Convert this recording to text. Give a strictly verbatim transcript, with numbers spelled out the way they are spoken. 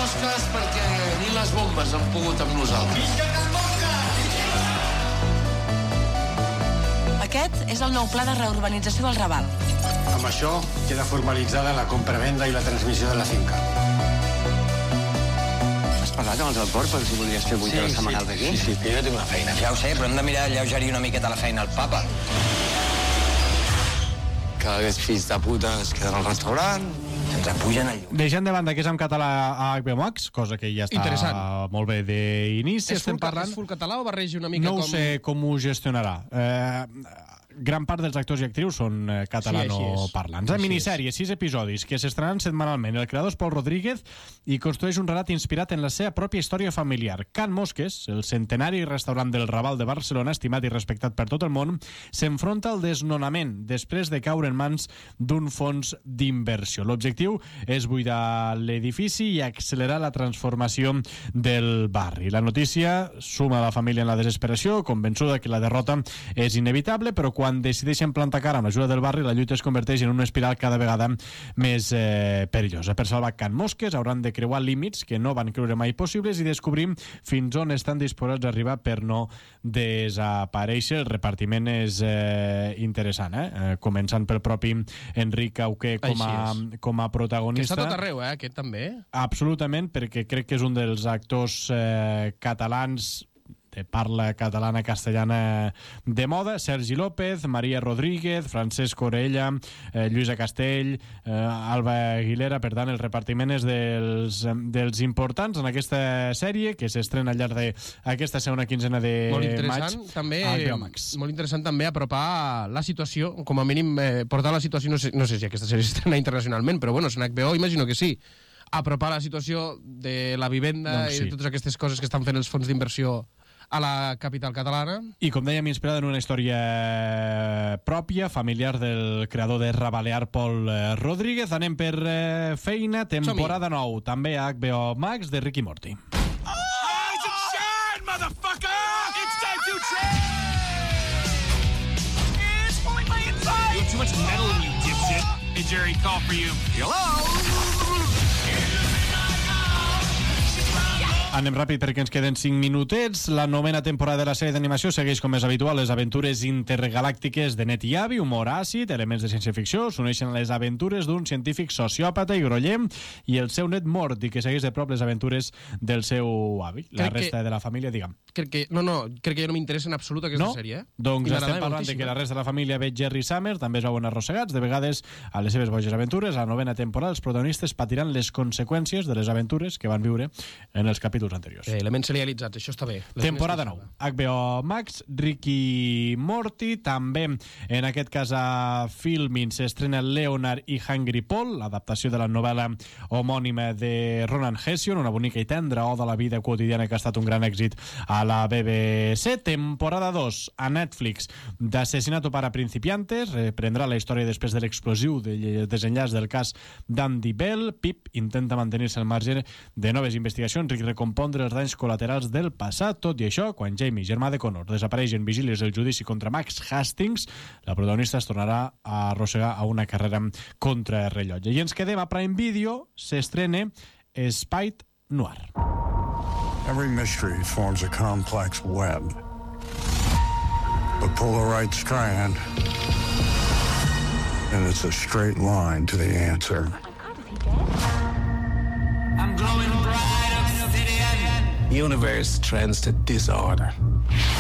mosques perquè ni les bombes han pogut amb nosaltres. Visca Can Mosca! Aquest és el nou pla de reurbanització del Raval. Amb això queda formalitzada la compravenda i la transmissió de la finca. Has parlat amb els del port per si voldries fer vuit hores setmanals aquí? Sí, sí, que jo tinc una feina. Ja ho sé, però hem de mirar alleugerir una miqueta la feina al papa. Cada vegada fills de puta es queden al restaurant. Ens apugen el llum. Deixem de banda que és en català a H B O Max, cosa que ja està interessant. Molt bé d'inici. És full, parlant... és full català o barreja una mica no com... No sé com ho gestionarà. Eh, gran part dels actors i actrius són eh, catalano-parlants. Sí, en minissèrie, sis episodis, que s'estrenaran setmanalment. El creador és Pol Rodríguez i construeix un relat inspirat en la seva pròpia història familiar. Can Mosques, el centenari restaurant del Raval de Barcelona, estimat i respectat per tot el món, s'enfronta al desnonament després de caure en mans d'un fons d'inversió. L'objectiu és buidar l'edifici i accelerar la transformació del barri. La notícia suma la família en la desesperació, convençuda que la derrota és inevitable, però quan quan decideixen plantar cara amb l'ajuda del barri, la lluita es converteix en una espiral cada vegada més eh, perillosa. Per salvar Can Mosques hauran de creuar límits que no van creure mai possibles i descobrir fins on estan disposats a arribar per no desaparèixer. El repartiment és eh, interessant, eh? eh? Començant pel propi Enric Auqué com a, com a protagonista. Que està tot arreu, eh? Aquest també. Absolutament, perquè crec que és un dels actors eh, catalans de parla catalana-castellana de moda. Sergi López, Maria Rodríguez, Francesc Orella, eh, Lluïsa Castell, eh, Alba Aguilera. Per tant, el repartiment és dels, dels importants en aquesta sèrie que s'estrena al llarg d'aquesta segona quinzena de molt interessant, maig també, a H B O Max. Molt interessant també apropar la situació, com a mínim eh, portar la situació, no sé, no sé si aquesta sèrie s'estrena internacionalment, però bueno, en H B O imagino que sí, apropar la situació de la vivenda doncs sí. I de totes aquestes coses que estan fent els fons d'inversió a la capital catalana. I com dèiem, inspirada en una història pròpia, familiar del creador de Rabalear, Pol Rodríguez. Anem per eh, feina, temporada nou, també a H B O Max, de Rick i Morty. Oh, it's a shine, motherfucker! It's time to change! It's pulling my inside! You have too much metal in you, dipshit. Hey, Jerry, call for you. Hello? Anem ràpid perquè ens queden cinc minutets. La novena temporada de la sèrie d'animació segueix com és habitual les aventures intergalàctiques de Net i Avi, humor àcid, elements de ciència-ficció, s'uneixen a les aventures d'un científic sociòpata i groller i el seu net mort i que segueix de prop les aventures del seu avi. La crec resta que... de la família, digue'm. Crec que... No, no, crec que ja no m'interessa en absolut aquesta no? sèrie. Eh? Doncs estem parlant moltíssim. De que la resta de la família ve Jerry Summers, també es veuen arrossegats, de vegades a les seves boges aventures. A la novena temporada els protagonistes patiran les conseqüències de les aventures que van viure en els capítols anteriors. Eh, elements serialitzats, això està bé. Les temporada nou. H B O Max, Rick i Morty. També, en aquest cas a Filmin, s'estrena Leonard i Hungry Paul, l'adaptació de la novel·la homònima de Ronan Hession, una bonica i tendra oda a la vida quotidiana que ha estat un gran èxit a la B B C. Temporada dos a Netflix d'Asesinato para Principiantes, reprendrà la història després de l'explosiu de desenllaç del cas d'Andy Bell. Pip intenta mantenir-se al marge de noves investigacions i recompondre els danys col·laterals del passat. Tot i això, quan Jamie, germà de Connor, desapareix en vigílies del judici contra Max Hastings, la protagonista es tornarà a arrossegar a una carrera contra rellotge. I ens quedem a Prime Video, s'estrena Spite Noir. Every mystery forms a complex web. But pull the right strand, and it's a straight line to the answer. I'm glowing bright obsidian. Universe trends to disorder.